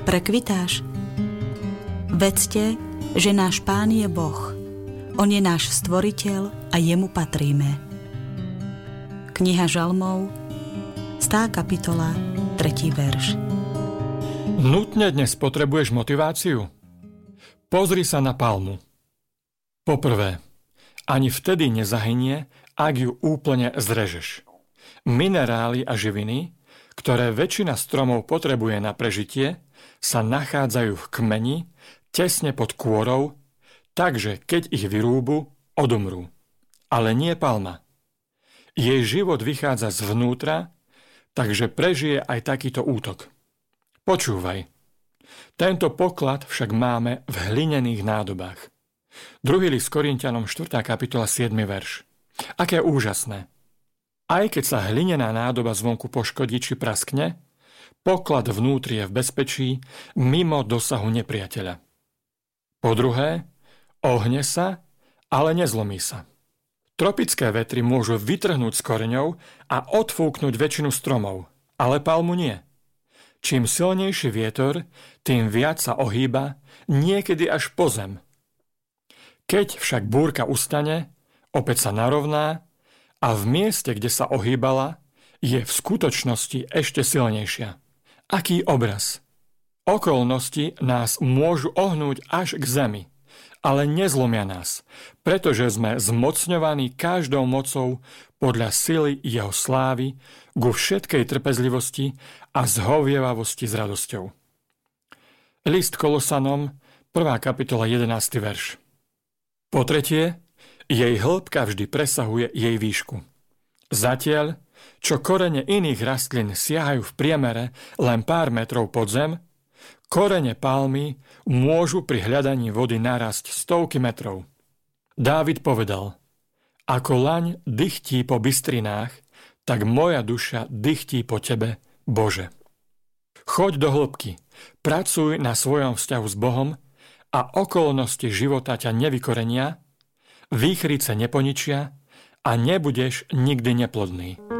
Prekvitáš? Vedzte, že náš Pán je Boh. On je náš stvoriteľ a jemu patríme. Kniha Žalmov, 100. kapitola, 3. verš. Nutne dnes potrebuješ motiváciu? Pozri sa na palmu. Poprvé, ani vtedy nezahynie, ak ju úplne zrežeš. Minerály a živiny, ktoré väčšina stromov potrebuje na prežitie, sa nachádzajú v kmeni, tesne pod kôrou, takže keď ich vyrúbu, odumrú. Ale nie palma. Jej život vychádza zvnútra, takže prežije aj takýto útok. Počúvaj. Tento poklad však máme v hlinených nádobách. 2. list Korinťanom 4. kapitola 7. verš. Aké úžasné. Aj keď sa hlinená nádoba zvonku poškodí či praskne, poklad vnútri je v bezpečí, mimo dosahu nepriateľa. Po druhé, ohne sa, ale nezlomí sa. Tropické vetry môžu vytrhnúť z koreňov a odfúknuť väčšinu stromov, ale palmu nie. Čím silnejší vietor, tým viac sa ohýba, niekedy až po zem. Keď však búrka ustane, opäť sa narovná a v mieste, kde sa ohýbala, je v skutočnosti ešte silnejšia. Aký obraz? Okolnosti nás môžu ohnúť až k zemi, ale nezlomia nás, pretože sme zmocňovaní každou mocou podľa sily jeho slávy ku všetkej trpezlivosti a zhovievavosti s radosťou. List Kolosanom, 1. kapitola 11. verš. Po tretie, jej hĺbka vždy presahuje jej výšku. Zatiaľ, čo korene iných rastlín siahajú v priemere len pár metrov pod zem, korene palmy môžu pri hľadaní vody narásť stovky metrov. Dávid povedal: Ako laň dychtí po bystrinách, tak moja duša dychtí po tebe, Bože. Choď do hĺbky, pracuj na svojom vzťahu s Bohom a okolnosti života ťa nevykorenia, výchrice neponičia a nebudeš nikdy neplodný.